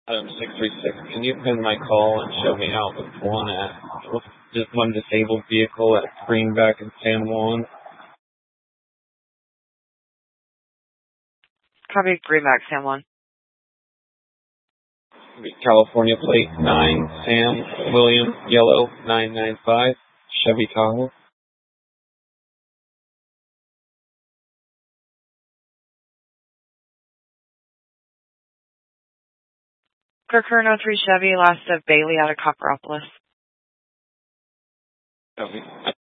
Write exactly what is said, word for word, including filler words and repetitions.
Adam six three six, can you pin my call and show me out with one at with just one disabled vehicle at Greenback and San Juan? Copy, Greenback, San Juan. California plate nine, Sam William Yellow nine nine five, Chevy Tahoe. Kirkern oh three Chevy, last of Bailey out of Copperopolis. Copy.